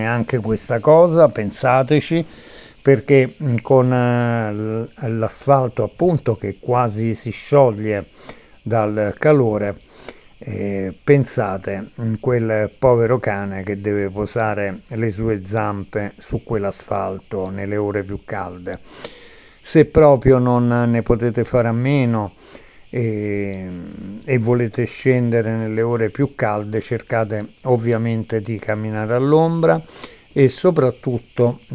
anche questa cosa, pensateci, perché con l'asfalto appunto che quasi si scioglie dal calore, pensate in quel povero cane che deve posare le sue zampe su quell'asfalto nelle ore più calde. Se proprio non ne potete fare a meno e, e volete scendere nelle ore più calde, cercate ovviamente di camminare all'ombra e soprattutto